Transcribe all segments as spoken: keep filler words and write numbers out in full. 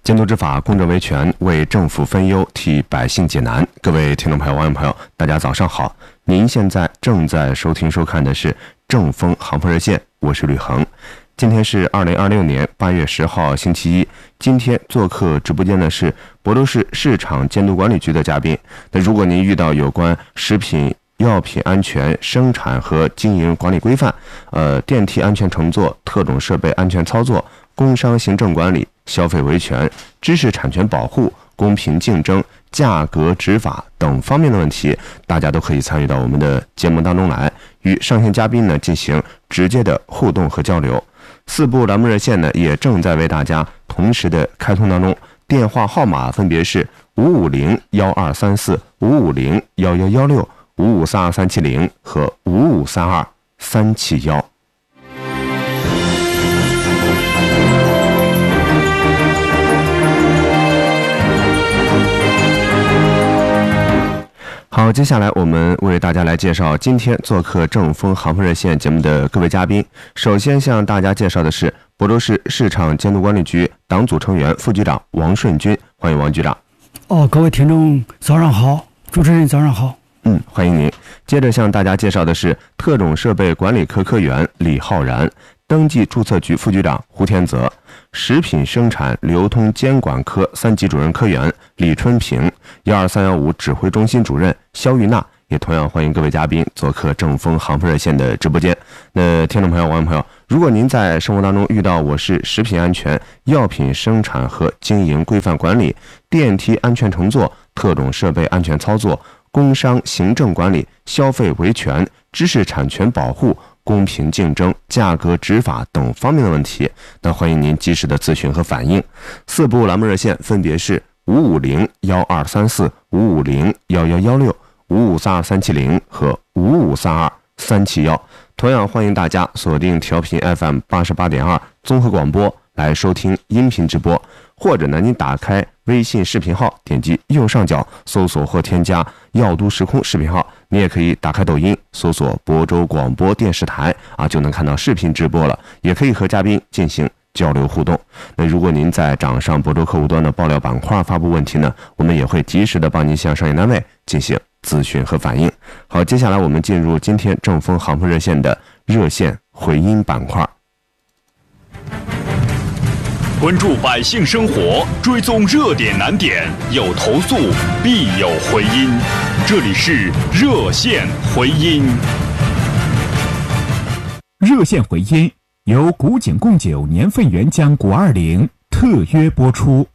监督执法，公正维权，为政府分忧，替百姓解难。各位听众朋友、网友朋友，大家早上好！您现在正在收听收看的是正风航风热线，我是吕恒。今天是二零二六年八月十号，星期一。今天做客直播间的是亳州市市场监督管理局的嘉宾。那如果您遇到有关食品药品安全生产和经营管理规范、呃电梯安全乘坐、特种设备安全操作、工商行政管理、消费维权、知识产权保护、公平竞争、价格执法等方面的问题，大家都可以参与到我们的节目当中来，与上线嘉宾呢进行直接的互动和交流。四部栏目热线呢也正在为大家同时的开通当中，电话号码分别是五五零幺二三四、五五零幺幺幺六、五五三二三七零和五五三二三七幺。好，接下来我们为大家来介绍今天做客正风航风热线节目的各位嘉宾。首先向大家介绍的是亳州市市场监督管理局党组成员、副局长王顺军，欢迎王局长。 哦，各位听众早上好，主持人早上好。 嗯，欢迎您。接着向大家介绍的是特种设备管理科科员李浩然，登记注册局副局长胡天泽，食品生产流通监管科三级主任科员李春平，幺二三幺五指挥中心主任肖玉娜，也同样欢迎各位嘉宾做客正风航风热线的直播间。那听众朋友、网友朋友，如果您在生活当中遇到我市食品安全、药品生产和经营规范管理、电梯安全乘坐、特种设备安全操作、工商行政管理、消费维权、知识产权保护、公平竞争、价格执法等方面的问题，那欢迎您及时的咨询和反映。四部栏目热线分别是五五零幺二三四、五五零幺幺幺六、五五三二三七零和五五三二三七幺。同样欢迎大家锁定调频 F M 八十八点二综合广播来收听音频直播，或者呢，您打开微信视频号，点击右上角搜索或添加药都时空视频号，你也可以打开抖音搜索亳州广播电视台啊，就能看到视频直播了，也可以和嘉宾进行交流互动。那如果您在掌上亳州客户端的爆料板块发布问题呢，我们也会及时的帮您向商业单位进行咨询和反映。好，接下来我们进入今天正风航风热线的热线回音板块。 关注百姓生活，追踪热点难点，有投诉必有回音。这里是热线回音。 热线回音由古井贡酒年份原浆谷二零特约播出。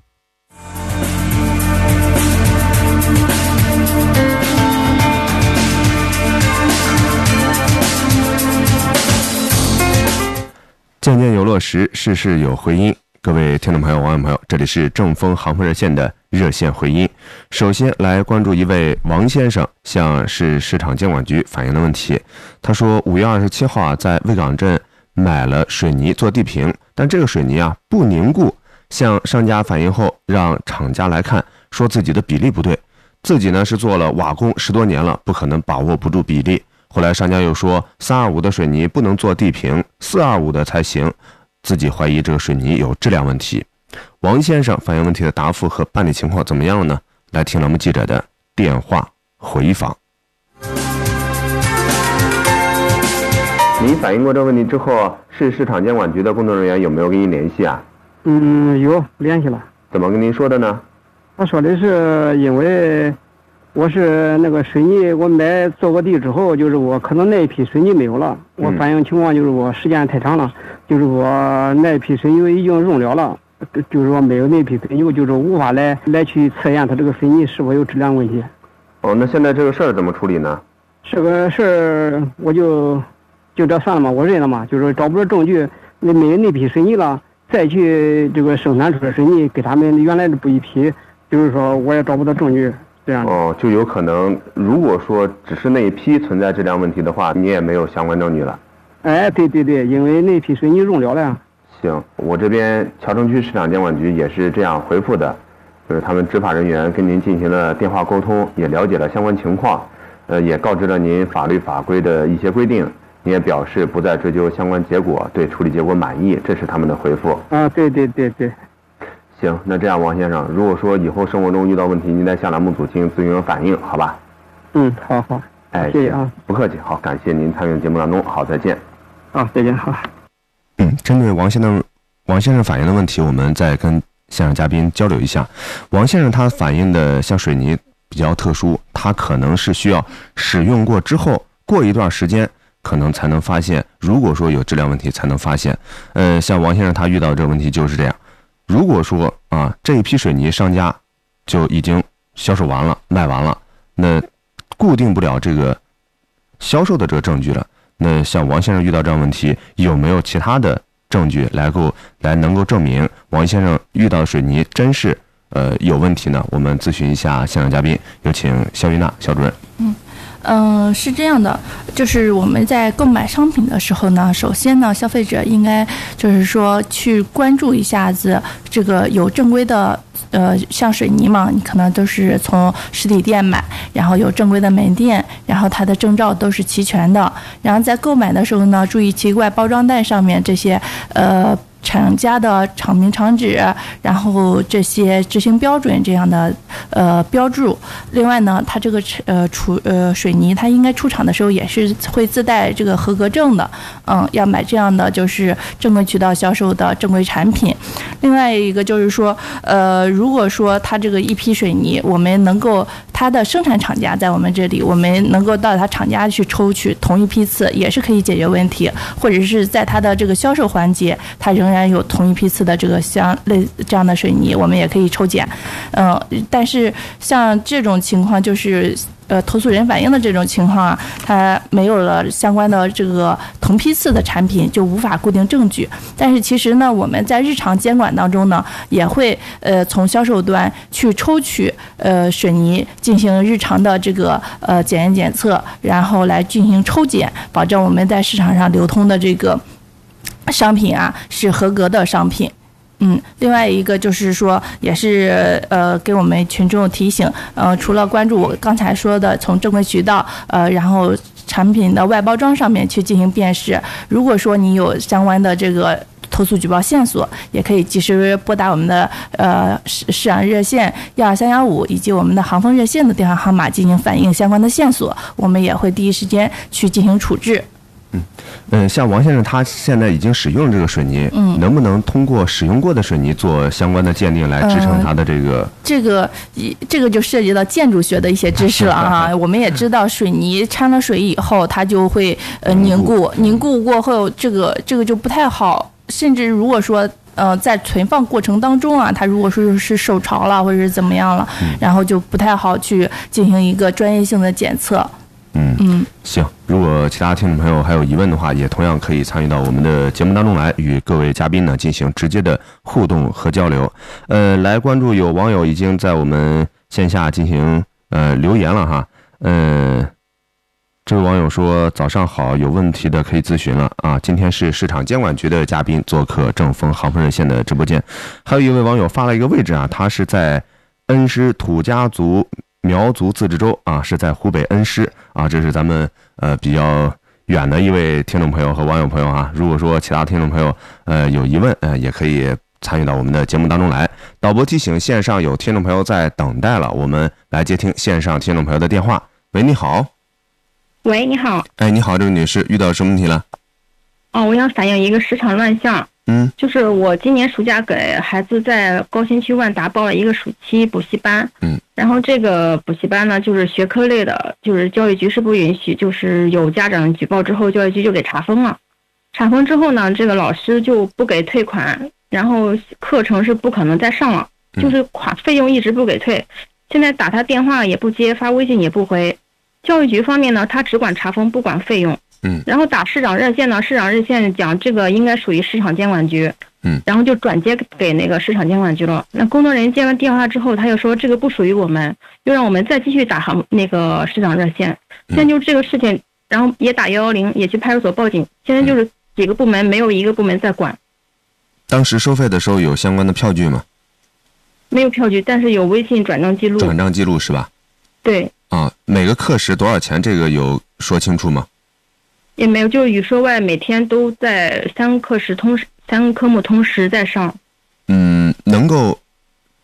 件件有落实，事事有回音。各位听众朋友、网友朋友，这里是正风航风热线的热线回音。首先来关注一位王先生向市市场监管局反映的问题。他说，五月二十七号啊，在魏岗镇买了水泥做地坪，但这个水泥啊不凝固，向商家反映后，让厂家来看，说自己的比例不对，自己呢是做了瓦工十多年了，不可能把握不住比例。后来商家又说三二五的水泥不能做地坪，四二五的才行，自己怀疑这个水泥有质量问题。王先生反映问题的答复和办理情况怎么样呢？来听栏目记者的电话回访。您反映过这个问题之后，市市场监管局的工作人员有没有跟您联系啊？ 嗯，有联系了。 怎么跟您说的呢？ 他说的是因为我是那个水泥，我买做过地之后，就是我可能那一批水泥没有了。我反映情况就是我时间太长了，就是我那一批水泥已经用了了，就是说没有那批水泥，就是无法来来去测验它这个水泥是否有质量问题。 哦，那现在这个事儿怎么处理呢？ 这个事儿我就就这算了嘛，我认了嘛，就是找不着证据，那没有那批水泥了，再去这个生产出的水泥给他们原来的不一批，就是说我也找不到证据。这样哦，就有可能，如果说只是那一批存在质量问题的话，你也没有相关证据了。 哎，对对对，因为那批水泥用了了呀。 行，我这边桥城区市场监管局也是这样回复的，就是他们执法人员跟您进行了电话沟通，也了解了相关情况，呃，也告知了您法律法规的一些规定，您也表示不再追究相关结果，对处理结果满意，这是他们的回复。 啊，对对对对。 行，那这样王先生，如果说以后生活中遇到问题，您在向栏目组进行咨询反映，好吧？ 嗯，好好， 哎， 谢谢啊， 不客气，好，感谢您参与节目当中，好，再见。 啊，再见，好。 嗯，针对王先生王先生反映的问题，我们再跟现场嘉宾交流一下。王先生他反映的像水泥比较特殊，他可能是需要使用过之后，过一段时间可能才能发现，如果说有质量问题才能发现。呃，像王先生他遇到这个问题就是这样。如果说啊这一批水泥商家就已经销售完了卖完了，那固定不了这个销售的这个证据了，那像王先生遇到这样问题，有没有其他的证据来够来能够证明王先生遇到的水泥真是呃有问题呢？我们咨询一下现场嘉宾，有请肖玉娜肖主任。 嗯。嗯、呃，是这样的，就是我们在购买商品的时候呢，首先呢，消费者应该就是说去关注一下子这个有正规的，呃，像水泥嘛，你可能都是从实体店买，然后有正规的门店，然后它的证照都是齐全的。然后在购买的时候呢，注意其外包装袋上面这些呃。厂家的厂名厂址，然后这些执行标准这样的呃标注。另外呢，它这个呃出呃水泥，它应该出厂的时候也是会自带这个合格证的。嗯，要买这样的就是正规渠道销售的正规产品。另外一个就是说，呃，如果说它这个一批水泥，我们能够它的生产厂家在我们这里，我们能够到它厂家去抽取同一批次，也是可以解决问题。或者是在它的这个销售环节，它仍然有同一批次的这个像类这样的水泥，我们也可以抽检。嗯、呃，但是像这种情况就是呃投诉人反映的这种情况啊，它没有了相关的这个同批次的产品，就无法固定证据。但是其实呢，我们在日常监管当中呢，也会呃从销售端去抽取呃水泥进行日常的这个呃检验检测，然后来进行抽检，保证我们在市场上流通的这个商品啊是合格的商品。嗯，另外一个就是说，也是呃给我们群众提醒，呃，除了关注我刚才说的从正规渠道，呃，然后产品的外包装上面去进行辨识。如果说你有相关的这个投诉举报线索，也可以及时拨打我们的呃市市场热线幺二三幺五以及我们的航风热线的电话号码进行反映相关的线索，我们也会第一时间去进行处置。 嗯嗯，像王先生他现在已经使用这个水泥，嗯，能不能通过使用过的水泥做相关的鉴定来支撑他的这个？呃、 这个这个就涉及到建筑学的一些知识了啊。我们也知道，水泥掺了水以后，它就会呃凝固，凝固过后，这个这个就不太好。甚至如果说呃在存放过程当中啊，它如果说是受潮了或者是怎么样了，嗯、然后就不太好去进行一个专业性的检测。 嗯嗯，行。如果其他听众朋友还有疑问的话，也同样可以参与到我们的节目当中来，与各位嘉宾呢进行直接的互动和交流。呃，来关注有网友已经在我们线下进行呃留言了哈。嗯、呃，这位网友说：“早上好，有问题的可以咨询了啊。今天是市场监管局的嘉宾做客正风航风热线的直播间。”还有一位网友发了一个位置啊，他是在恩施土家族苗族自治州啊，是在湖北恩施啊，这是咱们呃比较远的一位听众朋友和网友朋友啊。如果说其他听众朋友呃有疑问，呃也可以参与到我们的节目当中来。导播提醒，线上有听众朋友在等待了，我们来接听线上听众朋友的电话。喂，你好。 喂，你好。 哎，你好，这位女士，遇到什么问题了？ 哦，我想反映一个市场乱象。 嗯， 就是我今年暑假给孩子在高新区万达报了一个暑期补习班。 嗯， 然后这个补习班呢，就是学科类的，就是教育局是不允许，就是有家长举报之后，教育局就给查封了。查封之后呢，这个老师就不给退款，然后课程是不可能再上了，就是款费用一直不给退。现在打他电话也不接，发微信也不回。教育局方面呢，他只管查封，不管费用。 嗯， 然后打市长热线呢，市长热线讲这个应该属于市场监管局。 嗯， 然后就转接给那个市场监管局了。那工作人员接完电话之后，他又说这个不属于我们，又让我们再继续打行那个市长热线。现在就是这个事情，然后也打幺幺零，也去派出所报警。现在就是几个部门没有一个部门在管。 当时收费的时候有相关的票据吗？ 没有票据，但是有微信转账记录。 转账记录是吧？ 对。 啊，每个课时多少钱？这个有说清楚吗？ 也没有，就是语数外每天都在三个课时同时三个科目同时在上。 嗯，能够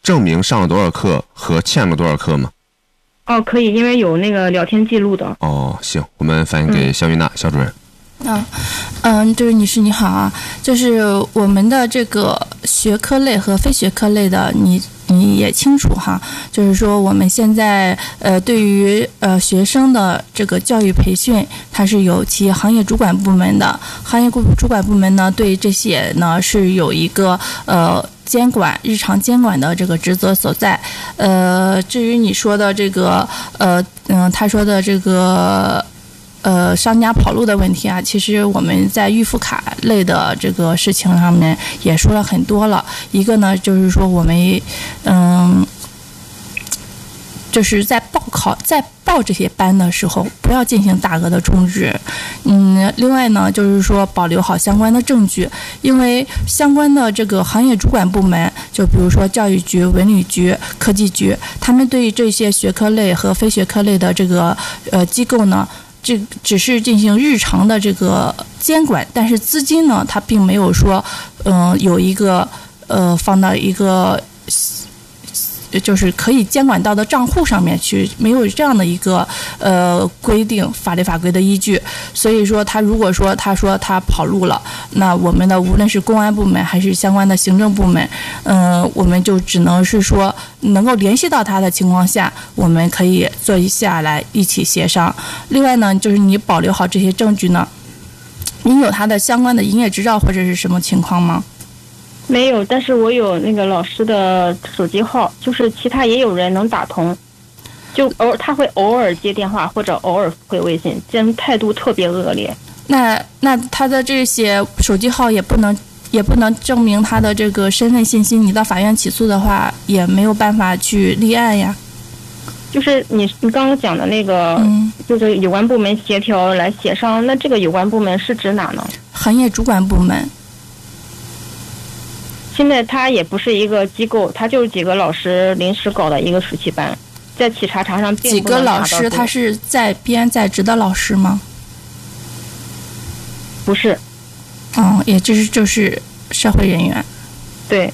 证明上了多少课和欠了多少课吗？ 哦，可以，因为有那个聊天记录的。 哦，行，我们反映给肖玉娜肖主任。 啊，嗯，就是女士你好啊，就是我们的这个学科类和非学科类的，你你也清楚哈，就是说我们现在呃对于呃学生的这个教育培训，它是有其行业主管部门的，行业主管部门呢对这些呢是有一个呃。监管日常监管的这个职责所在，呃，至于你说的这个，呃，嗯，他说的这个，呃，商家跑路的问题啊，其实我们在预付卡类的这个事情上面也说了很多了。一个呢，就是说我们，嗯。就是在报考在报这些班的时候，不要进行大额的充值。嗯，另外呢，就是说保留好相关的证据，因为相关的这个行业主管部门，就比如说教育局、文旅局、科技局，他们对于这些学科类和非学科类的这个呃机构呢，这只是进行日常的这个监管，但是资金呢，它并没有说，嗯、呃，有一个呃放到一个。就是可以监管到的账户上面去，没有这样的一个呃规定法律法规的依据，所以说他如果说他说他跑路了，那我们的无论是公安部门还是相关的行政部门，嗯、呃，我们就只能是说能够联系到他的情况下，我们可以坐下来一起协商。另外呢，就是你保留好这些证据呢，你有他的相关的营业执照或者是什么情况吗？ 没有，但是我有那个老师的手机号，就是其他也有人能打通，就偶他会偶尔接电话或者偶尔回微信，这样态度特别恶劣。 那那他的这些手机号也不能也不能证明他的这个身份信息，你到法院起诉的话也没有办法去立案呀。 就是你你刚刚讲的那个，嗯，就是有关部门协调来协商，那这个有关部门是指哪呢？ 行业主管部门。 现在他也不是一个机构，他就是几个老师临时搞的一个暑期班，在企查查上并几个老师，他是在编在职的老师吗？ 不是。 嗯，也就是就是社会人员。 对。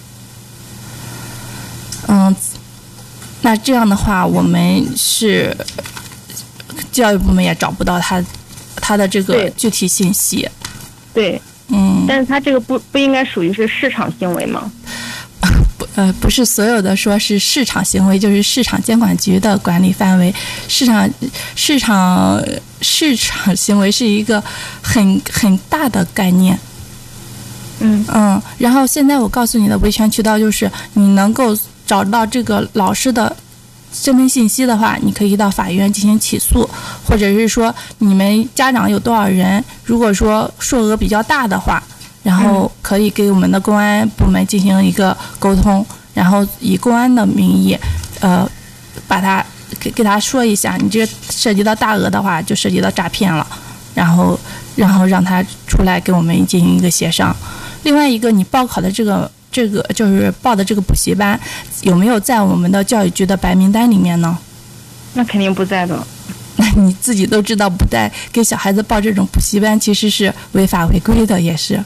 嗯，那这样的话，我们是教育部门也找不到他他的这个具体信息。 对。 嗯， 但是他这个不不应该属于是市场行为吗？ 不，呃，不是所有的说是市场行为，就是市场监管局的管理范围。市场市场市场行为是一个很很大的概念。 嗯嗯，然后现在我告诉你的维权渠道就是，你能够找到这个老师的身份信息的话，你可以到法院进行起诉，或者是说你们家长有多少人，如果说数额比较大的话，然后可以给我们的公安部门进行一个沟通，然后以公安的名义，呃，把他给给他说一下，你这涉及到大额的话，就涉及到诈骗了，然后然后让他出来给我们进行一个协商。另外一个，你报考的这个。这个就是报的这个补习班有没有在我们的教育局的白名单里面呢？ 那肯定不在的。 那你自己都知道，不带给小孩子报这种补习班其实是违法违规的，也是。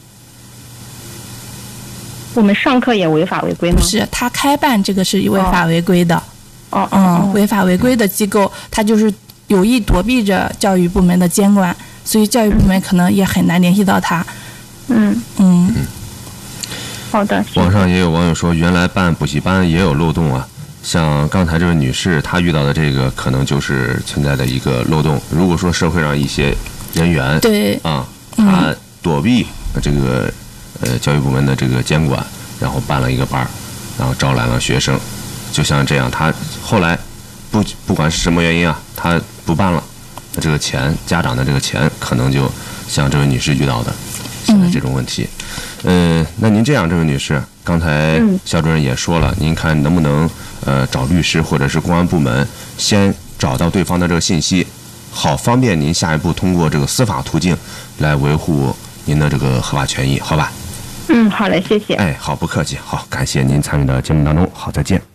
我们上课也违法违规吗？ 不是，他开办这个是违法违规的。 哦， 嗯，违法违规的机构，他就是有意躲避着教育部门的监管，所以教育部门可能也很难联系到他。 嗯嗯。嗯好的。 网上也有网友说，原来办补习班也有漏洞啊。像刚才这位女士，她遇到的这个可能就是存在的一个漏洞。如果说社会上一些人员对啊，他躲避这个呃教育部门的这个监管，然后办了一个班，然后招揽了学生，就像这样，他后来不不管是什么原因啊，他不办了，那这个钱家长的这个钱可能就像这位女士遇到的现在这种问题。嗯，那您这样，这位女士，刚才肖主任也说了，您看能不能呃找律师或者是公安部门先找到对方的这个信息，好方便您下一步通过这个司法途径来维护您的这个合法权益，好吧？ 嗯，好嘞，谢谢。 哎，好，不客气，好，感谢您参与到节目当中，好，再见。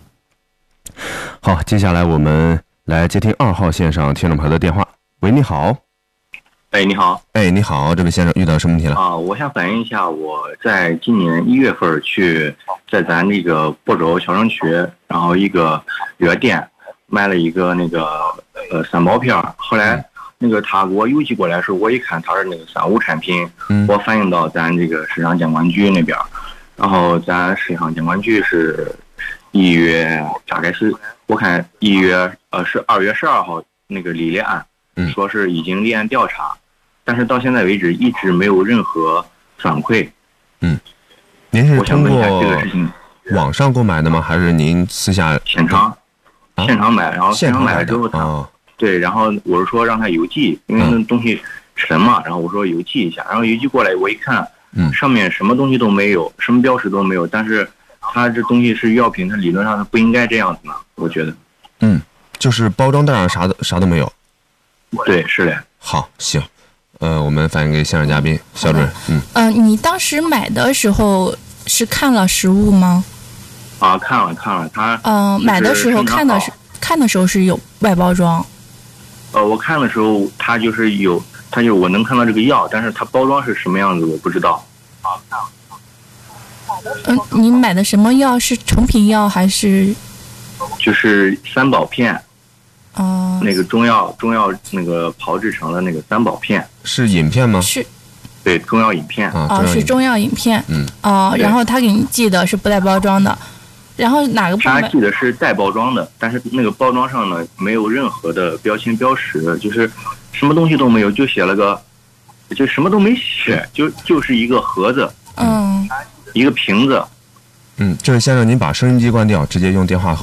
好，接下来我们来接听二号线上听众朋友的电话。喂，你好。 哎，你好。 哎，你好，这位先生遇到什么问题了？ 啊，我想反映一下，我在今年一月份去在咱那个亳州小城区，然后一个药店买了一个那个呃三宝片，后来那个他给我邮寄过来的时候，我一看他是那个三无产品， 嗯， 我反映到咱这个市场监管局那边，然后咱市场监管局是一月大概是我看一月呃是二月十二号那个立案。 嗯， 说是已经立案调查，但是到现在为止一直没有任何反馈。 嗯，您是通过这个事情网上购买的吗？还是您私下现场、啊、现场买？然后现场买了之后他、 哦、 对，然后我是说让他邮寄，因为那东西沉嘛，然后我说邮寄一下，然后邮寄过来我一看， 嗯， 上面什么东西都没有，什么标识都没有，但是他这东西是药品，它理论上它不应该这样子呢，我觉得。 嗯，就是包装袋上啥都啥都没有。 对，是的。 好，行，呃，我们反映给现场嘉宾肖主任。嗯， 呃，你当时买的时候是看了实物吗？ 啊，看了看了，他呃，买的时候看的是看的时候是有外包装。 呃，我看的时候，他就是有，他就是我能看到这个药，但是它包装是什么样子，我不知道。 嗯、呃，你买的什么药？是成品药还是？ 就是三宝片。 哦、uh, 那个中药中药那个炮制成的那个三宝片， 是饮片吗？ 是， 对，中药饮片啊，哦，是中药饮片， 嗯， 哦，然后他给你寄的是不带包装的，然后哪个部门？ 他寄的是带包装的，但是那个包装上呢没有任何的标签标识，就是什么东西都没有，就写了个，就什么都没写，就就是一个盒子， 嗯， 一个瓶子。 嗯，这位先生，您把收音机关掉，直接用电话和